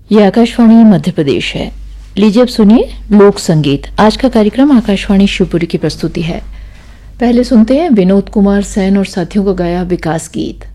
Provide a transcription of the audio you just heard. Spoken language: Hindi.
ये आकाशवाणी मध्य प्रदेश है। लीजिए अब सुनिए लोक संगीत। आज का कार्यक्रम आकाशवाणी शिवपुरी की प्रस्तुति है। पहले सुनते हैं विनोद कुमार सेन और साथियों को गाया विकास गीत।